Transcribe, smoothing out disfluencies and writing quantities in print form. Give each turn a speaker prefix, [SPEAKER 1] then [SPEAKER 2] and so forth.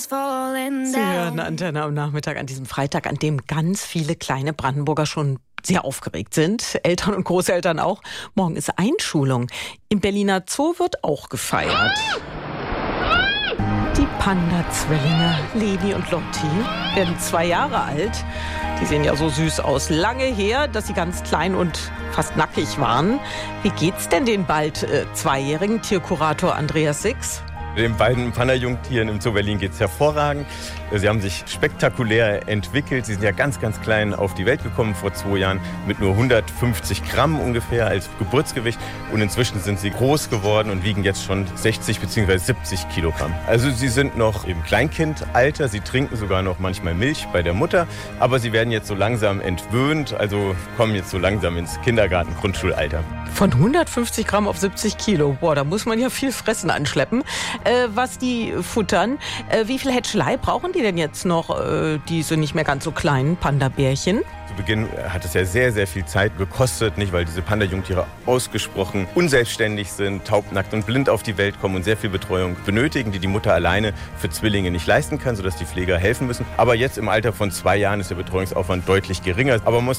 [SPEAKER 1] Sie hören Antenne am Nachmittag an diesem Freitag, an dem ganz viele kleine Brandenburger schon sehr aufgeregt sind. Eltern und Großeltern auch. Morgen ist Einschulung. Im Berliner Zoo wird auch gefeiert. Die Panda-Zwillinge Levi und Lotti werden 2 Jahre alt. Die sehen ja so süß aus. Lange her, dass sie ganz klein und fast nackig waren. Wie geht's denn den bald 2-jährigen Tierkurator Andreas Six?
[SPEAKER 2] Den beiden Panda-Jungtieren im Zoo Berlin geht es hervorragend. Sie haben sich spektakulär entwickelt. Sie sind ja ganz, ganz klein auf die Welt gekommen vor 2 Jahren mit nur 150 Gramm ungefähr als Geburtsgewicht. Und inzwischen sind sie groß geworden und wiegen jetzt schon 60 bzw. 70 Kilogramm. Also sie sind noch im Kleinkindalter. Sie trinken sogar noch manchmal Milch bei der Mutter. Aber sie werden jetzt so langsam entwöhnt, also kommen jetzt so langsam ins Kindergarten-, Grundschulalter.
[SPEAKER 1] Von 150 Gramm auf 70 Kilo. Boah, da muss man ja viel Fressen anschleppen. Was die futtern. Wie viel Hätschelei brauchen die denn jetzt noch, diese nicht mehr ganz so kleinen Panda-Bärchen?
[SPEAKER 2] Zu Beginn hat es ja sehr, sehr viel Zeit gekostet, nicht, weil diese Panda-Jungtiere ausgesprochen unselbstständig sind, taubnackt und blind auf die Welt kommen und sehr viel Betreuung benötigen, die die Mutter alleine für Zwillinge nicht leisten kann, sodass die Pfleger helfen müssen. Aber jetzt im Alter von 2 Jahren ist der Betreuungsaufwand deutlich geringer. Aber man muss